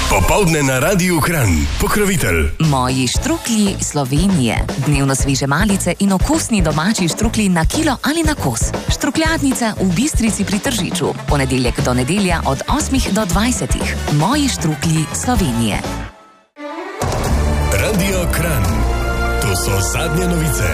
Popoldne na Radiu Kranj. Pokrovitelj. Moji štruklji Slovenije. Dnevno sveže malice in okusni domači štruklji na kilo ali na kos. Štrukljadnica v Bistrici pri Tržiču. Ponedeljek do nedelja od 8 do 20. Moji štruklji Slovenije. Radio Kranj. To so zadnje novice.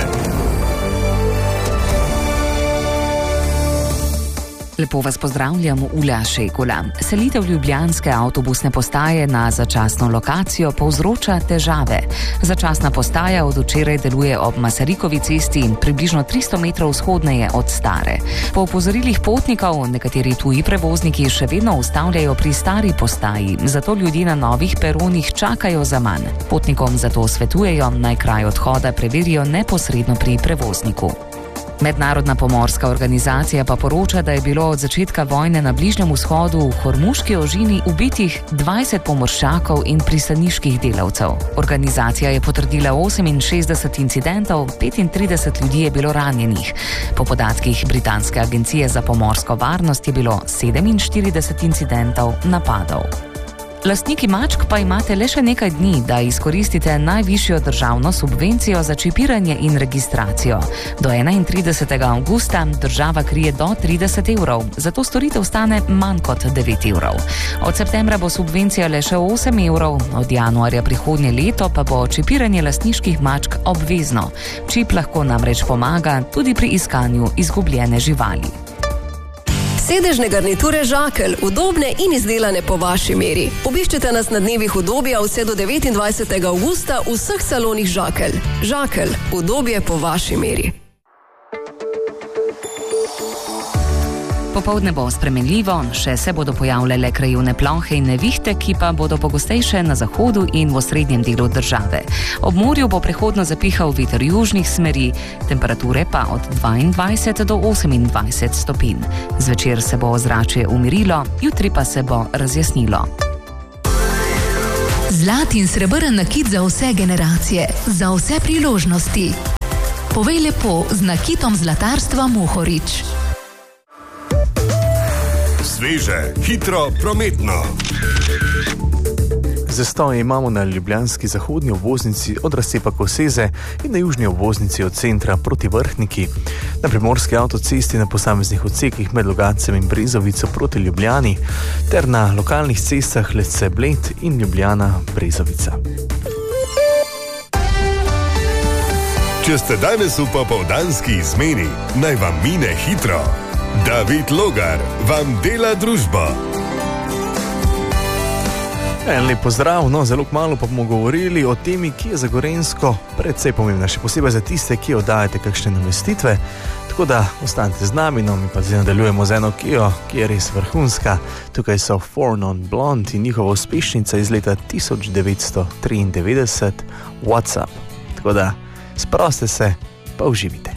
Lepo vas pozdravljam, Ula Šekula. Selitev ljubljanske avtobusne postaje na začasno lokacijo povzroča težave. Začasna postaja od včeraj deluje ob Masarikovi cesti, približno 300 metrov vzhodneje od stare. Po opozorilih potnikov nekateri tuji prevozniki še vedno ustavljajo pri stari postaji, zato ljudje na novih peronih čakajo zaman. Potnikom zato svetujejo, naj kraj odhoda preverijo neposredno pri prevozniku. Mednarodna pomorska organizacija pa poroča, da je bilo od začetka vojne na Bližnjem vzhodu v Hormuški ožini ubitih 20 pomorščakov in pristaniških delavcev. Organizacija je potrdila 68 incidentov, 35 ljudi je bilo ranjenih. Po podatkih britanske agencije za pomorsko varnost je bilo 47 incidentov napadov. Lastniki mačk pa imate le še nekaj dni, da izkoristite najvišjo državno subvencijo za čipiranje in registracijo. Do 31. avgusta država krije do 30 evrov, zato storitev stane manj kot 9 evrov. Od septembra bo subvencija le še 8 evrov, od januarja prihodnje leto pa bo čipiranje lastniških mačk obvezno. Čip lahko namreč pomaga tudi pri iskanju izgubljene živali. Sedežne garniture Žakelj, udobne in izdelane po vaši meri. Obiščite nas na dnevih udobja vse do 29. avgusta v vseh salonih Žakelj. Žakelj, udobje po vaši meri. Popoldne bo spremenljivo, še se bodo pojavljale krajevne plohe in nevihte, ki pa bodo pogostejše na zahodu in v osrednjem delu države. Ob morju bo prehodno zapihal veter južnih smeri, temperature pa od 22 do 28 stopinj. Zvečer se bo ozračje umirilo, jutri pa se bo razjasnilo. Zlat in srebrn nakit za vse generacije, za vse priložnosti. Povej lepo z nakitom zlatarstva Mohorič. Sveže, hitro, prometno. Zastoje imamo na ljubljanski zahodni obvoznici od razcepa Koseze in na južni obvoznici od centra proti Vrhniki, na primorski avtocesti na posameznih odsekih med Logatcem in Brezovico proti Ljubljani ter na lokalnih cestah Ledce Bled in Ljubljana Brezovica. Če ste danes v popoldanski izmeni, naj vam mine hitro. David Logar vam dela družbo. En lep pozdrav, zelo kmalu pa bomo govorili o temi, ki je za Gorenjsko predvsej pomembna, še posebej za tiste, ki oddajate kakšne namestitve. Tako da ostanite z nami, mi pa zdaj nadaljujemo z eno Kio, ki je res vrhunska. Tukaj so Four Non Blonde in njihova uspešnica iz leta 1993, WhatsApp. Tako da sproste se, pa uživite.